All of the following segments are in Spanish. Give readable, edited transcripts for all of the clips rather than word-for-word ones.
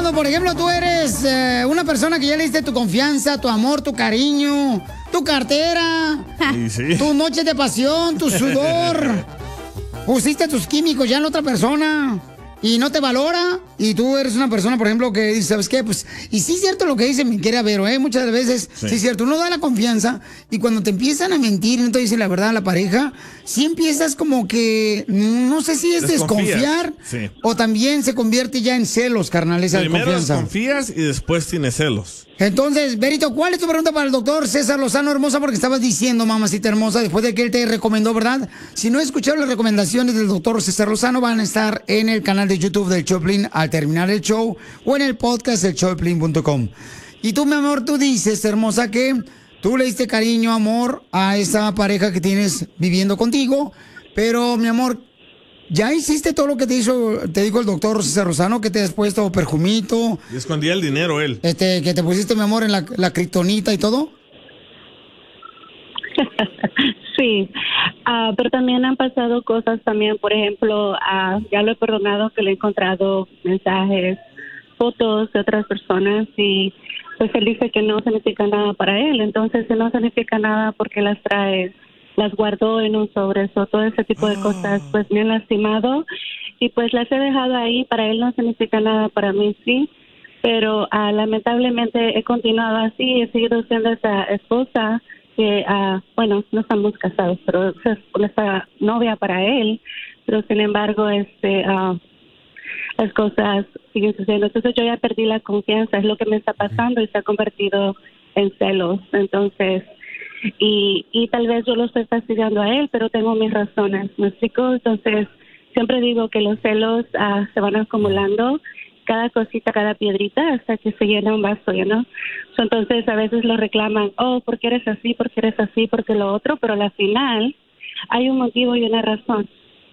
cuando, por ejemplo, tú eres una persona que ya le diste tu confianza, tu amor, tu cariño, tu cartera, sí. tu noche de pasión, tu sudor, pusiste tus químicos ya en otra persona y no te valora, y tú eres una persona, por ejemplo, que dice, ¿sabes qué? Pues, y sí es cierto lo que dice mi querida Vero, muchas veces, sí es cierto, uno da la confianza, y cuando te empiezan a mentir, no te dicen la verdad a la pareja, sí empiezas como que, no sé si es desconfiar, o también se convierte ya en celos, carnal, esa Primero confianza. desconfías y después tienes celos. Entonces, Berito, ¿cuál es tu pregunta para el doctor César Lozano, hermosa? Porque estabas diciendo, mamacita hermosa, después de que él te recomendó, ¿verdad? Si no escucharon las recomendaciones del doctor César Lozano, van a estar en el canal de YouTube del Choplin al terminar el show, o en el podcast del choplin.com. Y tú, mi amor, tú dices, hermosa, que tú le diste cariño, amor a esa pareja que tienes viviendo contigo, pero, mi amor, ¿ya hiciste todo lo que te dijo el doctor César Lozano? Que te has puesto perfumito. Y escondía el dinero él. Que te pusiste, mi amor, en la kriptonita y todo. Sí, pero también han pasado cosas también, por ejemplo, ya lo he perdonado, que le he encontrado mensajes, fotos de otras personas, y pues él dice que no significa nada para él. Entonces, si no significa nada, porque las trae, las guardó en un sobre, o todo ese tipo de cosas, pues me han lastimado, y pues las he dejado ahí. Para él no significa nada, para mí sí, pero lamentablemente he continuado así, he seguido siendo esa esposa que, bueno, no estamos casados, pero es esa novia para él, pero sin embargo, las cosas siguen sucediendo. Entonces yo ya perdí la confianza, es lo que me está pasando, y se ha convertido en celos. Entonces, y tal vez yo lo estoy fastidiando a él, pero tengo mis razones, ¿me explico? Entonces, siempre digo que los celos se van acumulando, cada cosita, cada piedrita, hasta que se llena un vaso, ¿no? Entonces, a veces lo reclaman, ¿por qué eres así? ¿Por qué eres así? ¿Por qué lo otro? Pero al final hay un motivo y una razón.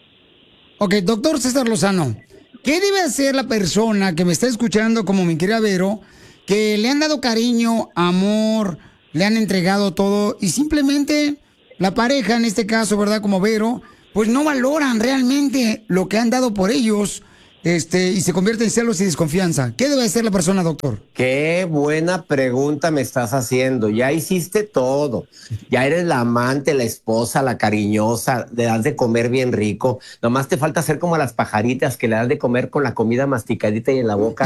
Ok, doctor César Lozano, ¿qué debe hacer la persona que me está escuchando, como mi querida Vero, que le han dado cariño, amor, le han entregado todo, y simplemente la pareja, en este caso, ¿verdad? Como Vero, pues no valoran realmente lo que han dado por ellos, y se convierte en celos y desconfianza? ¿Qué debe hacer la persona, doctor? Qué buena pregunta me estás haciendo. Ya hiciste todo. Ya eres la amante, la esposa, la cariñosa, le das de comer bien rico. Nomás te falta hacer como a las pajaritas, que le das de comer con la comida masticadita y en la boca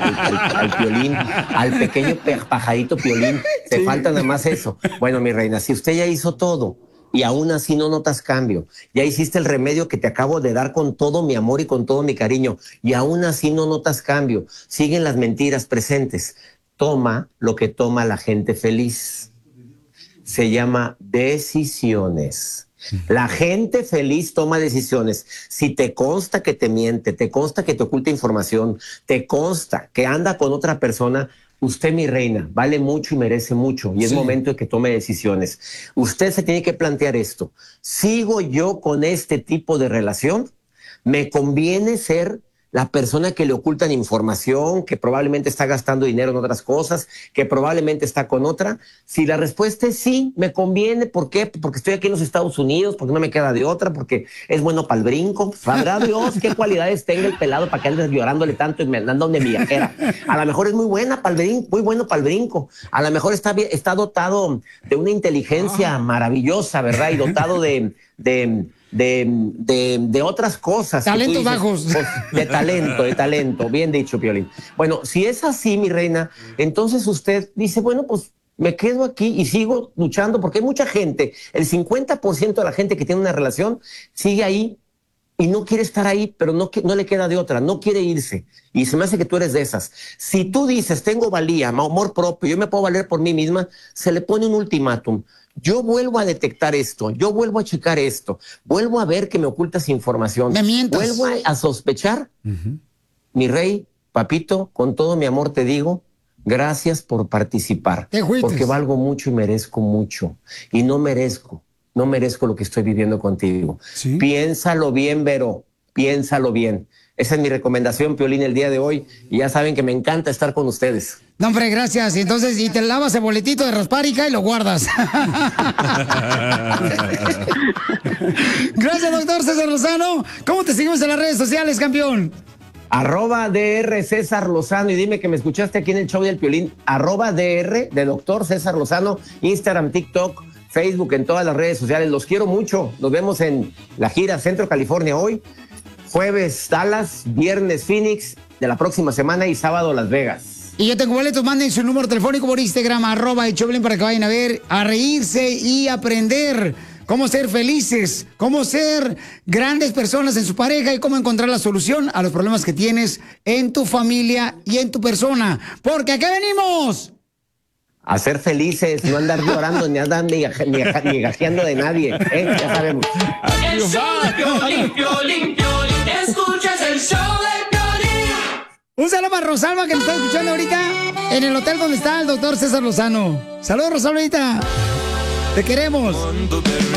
al Piolín, al pequeño pajarito Piolín. Te falta nada más eso. Bueno, mi reina, si usted ya hizo todo y aún así no notas cambio, ya hiciste el remedio que te acabo de dar con todo mi amor y con todo mi cariño, y aún así no notas cambio, siguen las mentiras presentes. Toma lo que toma la gente feliz. Se llama decisiones. La gente feliz toma decisiones. Si te consta que te miente, te consta que te oculta información, te consta que anda con otra persona, usted, mi reina, vale mucho y merece mucho, y es momento de que tome decisiones. Usted se tiene que plantear esto: ¿sigo yo con este tipo de relación? ¿Me conviene ser la persona que le ocultan información, que probablemente está gastando dinero en otras cosas, que probablemente está con otra? Si la respuesta es sí, me conviene. ¿Por qué? Porque estoy aquí en los Estados Unidos, porque no me queda de otra, porque es bueno para el brinco. Sabrá Dios qué cualidades tenga el pelado para que andes llorándole tanto y me andando de viajera. A lo mejor es muy buena para el brinco, muy bueno para el brinco. A lo mejor está dotado de una inteligencia maravillosa, ¿verdad? Y dotado de otras cosas. Talentos bajos. Pues, de talento, bien dicho, Piolín. Bueno, si es así, mi reina, entonces usted dice, bueno, pues me quedo aquí y sigo luchando, porque hay mucha gente, el 50% de la gente que tiene una relación sigue ahí y no quiere estar ahí, pero no le queda de otra, no quiere irse. Y se me hace que tú eres de esas. Si tú dices, tengo valía, amor propio, yo me puedo valer por mí misma, se le pone un ultimátum. Yo vuelvo a detectar esto, yo vuelvo a checar esto, vuelvo a ver que me ocultas información, me mientas, vuelvo a sospechar. Mi rey, papito, con todo mi amor te digo, gracias por participar, porque valgo mucho y merezco mucho, y no merezco lo que estoy viviendo contigo. ¿Sí? Piénsalo bien, Vero, piénsalo bien. Esa es mi recomendación, Piolín, el día de hoy. Y ya saben que me encanta estar con ustedes. No, hombre, gracias. Y entonces, y te lavas el boletito de Rasparica y lo guardas. Gracias, doctor César Lozano. ¿Cómo te seguimos en las redes sociales, campeón? @DR César Lozano, y dime que me escuchaste aquí en el show del Piolín. @DR de Doctor César Lozano, Instagram, TikTok, Facebook, en todas las redes sociales. Los quiero mucho. Nos vemos en la gira Centro California hoy, jueves Dallas, viernes Phoenix de la próxima semana y sábado Las Vegas. Y yo tengo boletos, manden su número telefónico por Instagram, @el para que vayan a ver, a reírse y aprender cómo ser felices, cómo ser grandes personas en su pareja y cómo encontrar la solución a los problemas que tienes en tu familia y en tu persona. Porque ¿a qué venimos? A ser felices, no andar llorando ni andar ni gajeando de nadie, ¿eh? Ya sabemos. El show de Piolín, Piolín, Piolín. Escuchas el show de Piolín. Un saludo para Rosalba que nos está escuchando ahorita en el hotel donde está el doctor César Lozano. Saludos, Rosalba. Te queremos.